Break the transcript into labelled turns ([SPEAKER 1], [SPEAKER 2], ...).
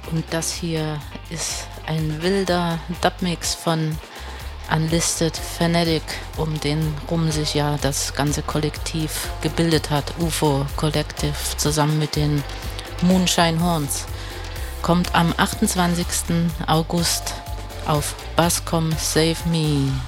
[SPEAKER 1] Und das hier ist ein wilder Dubmix von Unlisted Fanatic, um den rum sich ja das ganze Kollektiv gebildet hat. UFO Collective zusammen mit den Moonshine Horns. Kommt am 28. August auf Bascom Save Me.